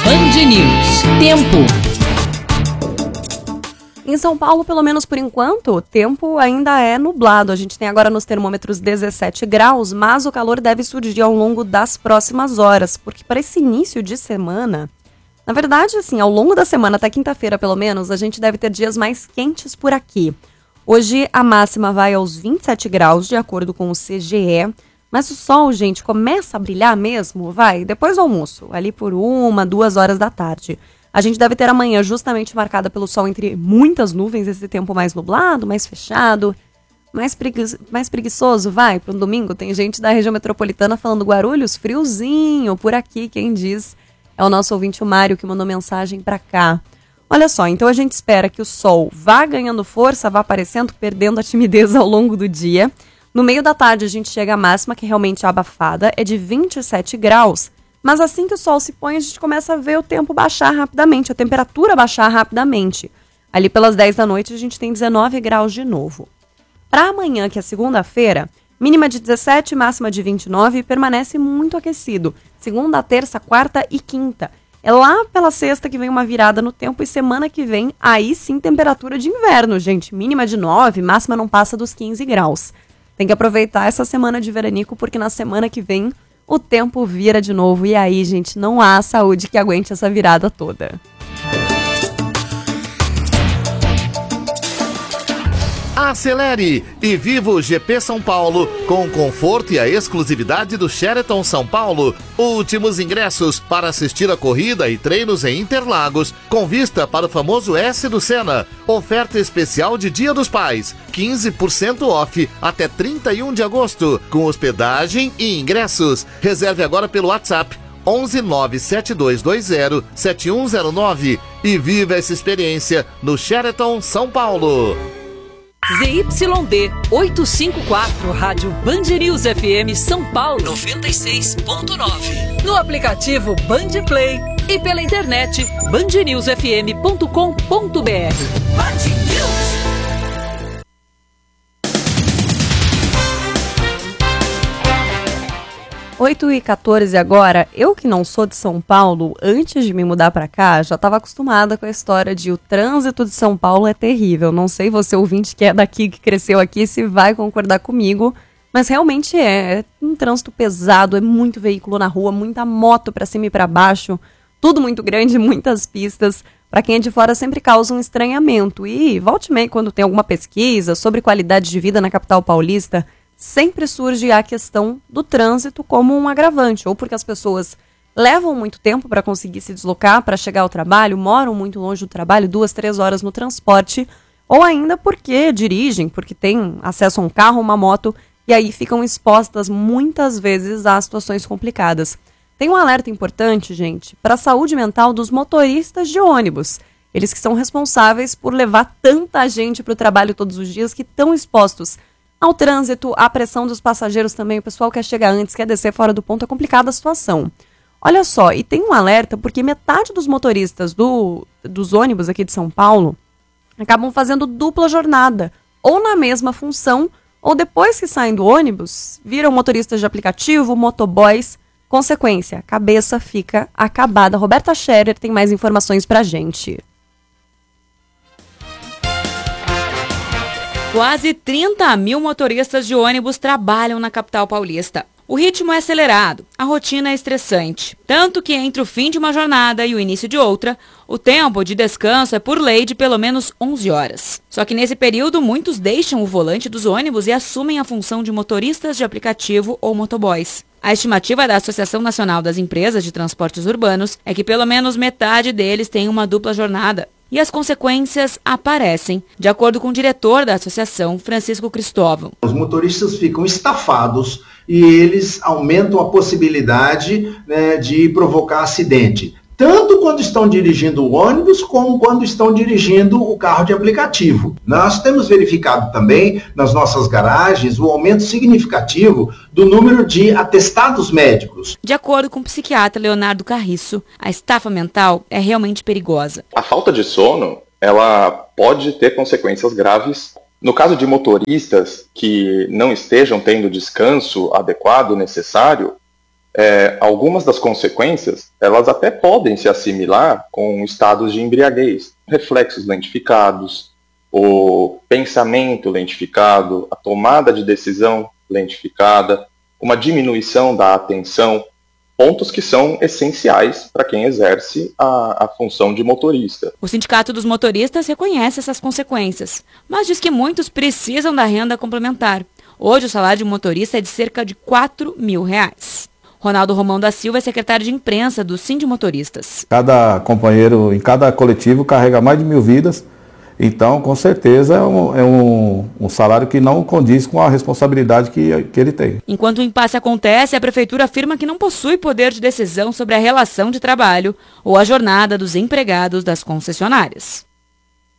Band News. Tempo. Em São Paulo, pelo menos por enquanto, o tempo ainda é nublado. A gente tem agora nos termômetros 17 graus, mas o calor deve surgir ao longo das próximas horas, porque para esse início de semana, na verdade, assim, ao longo da semana, até quinta-feira pelo menos, a gente deve ter dias mais quentes por aqui. Hoje a máxima vai aos 27 graus, de acordo com o CGE, mas o sol, gente, começa a brilhar mesmo, depois do almoço, ali por 1, 2 horas da tarde. A gente deve ter amanhã justamente marcada pelo sol entre muitas nuvens, esse tempo mais nublado, mais fechado, mais preguiçoso, para um domingo. Tem gente da região metropolitana falando Guarulhos, friozinho por aqui, quem diz é o nosso ouvinte, o Mário, que mandou mensagem para cá. Olha só, então a gente espera que o sol vá ganhando força, vá aparecendo, perdendo a timidez ao longo do dia. No meio da tarde a gente chega à máxima, que realmente é abafada, é de 27 graus. Mas assim que o sol se põe, a gente começa a ver o tempo baixar rapidamente, a temperatura baixar rapidamente. Ali pelas 10 da noite a gente tem 19 graus de novo. Para amanhã, que é segunda-feira, mínima de 17, máxima de 29 e permanece muito aquecido. Segunda, terça, quarta e quinta. É lá pela sexta que vem uma virada no tempo e semana que vem, aí sim, temperatura de inverno, gente. Mínima de 9, máxima não passa dos 15 graus. Tem que aproveitar essa semana de veranico, porque na semana que vem o tempo vira de novo e aí, gente, não há saúde que aguente essa virada toda. Acelere e viva o GP São Paulo com o conforto e a exclusividade do Sheraton São Paulo. Últimos ingressos para assistir a corrida e treinos em Interlagos, com vista para o famoso S do Senna. Oferta especial de Dia dos Pais, 15% off até 31 de agosto, com hospedagem e ingressos. Reserve agora pelo WhatsApp 11 97220 7109 e viva essa experiência no Sheraton São Paulo. ZYD 854, Rádio Band News FM São Paulo 96.9. No aplicativo Band Play e pela internet bandnewsfm.com.br. Band News. 8h14 agora. Eu que não sou de São Paulo, antes de me mudar pra cá, já estava acostumada com a história de o trânsito de São Paulo é terrível. Não sei você, ouvinte, que é daqui, que cresceu aqui, se vai concordar comigo, mas realmente é um trânsito pesado, é muito veículo na rua, muita moto pra cima e pra baixo, tudo muito grande, muitas pistas. Pra quem é de fora sempre causa um estranhamento. E volte e meia, quando tem alguma pesquisa sobre qualidade de vida na capital paulista, sempre surge a questão do trânsito como um agravante, ou porque as pessoas levam muito tempo para conseguir se deslocar, para chegar ao trabalho, moram muito longe do trabalho, 2, 3 horas no transporte, ou ainda porque dirigem, porque têm acesso a um carro, uma moto, e aí ficam expostas muitas vezes a situações complicadas. Tem um alerta importante, gente, para a saúde mental dos motoristas de ônibus. Eles que são responsáveis por levar tanta gente para o trabalho todos os dias, que estão expostos ao trânsito, à pressão dos passageiros também. O pessoal quer chegar antes, quer descer fora do ponto, é complicada a situação. Olha só, e tem um alerta porque metade dos motoristas dos ônibus aqui de São Paulo acabam fazendo dupla jornada, ou na mesma função, ou depois que saem do ônibus, viram motoristas de aplicativo, motoboys. Consequência, a cabeça fica acabada. Roberta Scherer tem mais informações pra gente. Quase 30 mil motoristas de ônibus trabalham na capital paulista. O ritmo é acelerado, a rotina é estressante. Tanto que entre o fim de uma jornada e o início de outra, o tempo de descanso é por lei de pelo menos 11 horas. Só que nesse período, muitos deixam o volante dos ônibus e assumem a função de motoristas de aplicativo ou motoboys. A estimativa da Associação Nacional das Empresas de Transportes Urbanos é que pelo menos metade deles tem uma dupla jornada. E as consequências aparecem, de acordo com o diretor da associação, Francisco Cristóvão. Os motoristas ficam estafados e eles aumentam a possibilidade, de provocar acidente. Tanto quando estão dirigindo o ônibus, como quando estão dirigindo o carro de aplicativo. Nós temos verificado também, nas nossas garagens, o aumento significativo do número de atestados médicos. De acordo com o psiquiatra Leonardo Carriço, a estafa mental é realmente perigosa. A falta de sono, ela pode ter consequências graves. No caso de motoristas que não estejam tendo descanso adequado, necessário, algumas das consequências, elas até podem se assimilar com estados de embriaguez, reflexos lentificados, o pensamento lentificado, a tomada de decisão lentificada, uma diminuição da atenção, pontos que são essenciais para quem exerce a função de motorista. O Sindicato dos Motoristas reconhece essas consequências, mas diz que muitos precisam da renda complementar. Hoje o salário de motorista é de cerca de R$4.000. Ronaldo Romão da Silva é secretário de imprensa do Sindimotoristas. Cada companheiro em cada coletivo carrega mais de 1.000 vidas, então com certeza é um salário que não condiz com a responsabilidade que ele tem. Enquanto o impasse acontece, a prefeitura afirma que não possui poder de decisão sobre a relação de trabalho ou a jornada dos empregados das concessionárias.